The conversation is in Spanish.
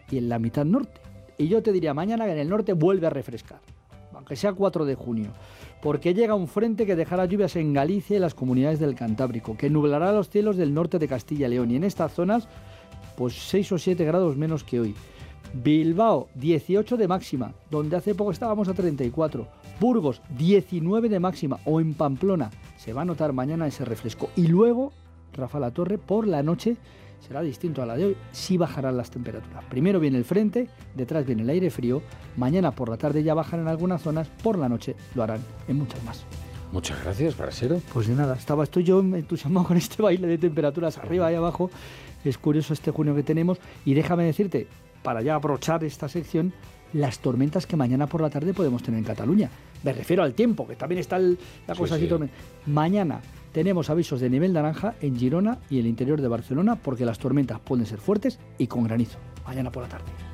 y en la mitad norte. Y yo te diría, mañana en el norte vuelve a refrescar, aunque sea 4 de junio, porque llega un frente que dejará lluvias en Galicia y las comunidades del Cantábrico, que nublará los cielos del norte de Castilla y León, y en estas zonas, pues 6 o 7 grados menos que hoy. Bilbao, 18 de máxima, donde hace poco estábamos a 34. Burgos, 19 de máxima, o en Pamplona, se va a notar mañana ese refresco. Y luego, Rafa La Torre, por la noche será distinto a la de hoy, sí bajarán las temperaturas. Primero viene el frente, detrás viene el aire frío, mañana por la tarde ya bajan en algunas zonas, por la noche lo harán en muchas más. Muchas gracias, Brasero. Pues de nada, estoy yo entusiasmado con este baile de temperaturas arriba y abajo. Es curioso este junio que tenemos, y déjame decirte, para ya aprovechar esta sección, las tormentas que mañana por la tarde podemos tener en Cataluña. Me refiero al tiempo, que también está la cosa así. Mañana tenemos avisos de nivel naranja en Girona y el interior de Barcelona, porque las tormentas pueden ser fuertes y con granizo, mañana por la tarde.